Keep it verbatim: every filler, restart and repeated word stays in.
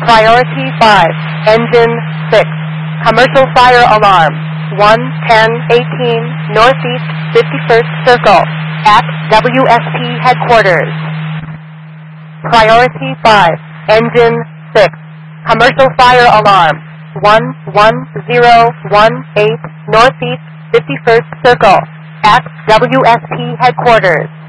Priority five, Engine six. Commercial fire alarm. one ten eighteen Northeast fifty-first Circle at W S P headquarters. Priority five, Engine six. Commercial fire alarm. one one zero one eight Northeast fifty-first Circle at W S P headquarters.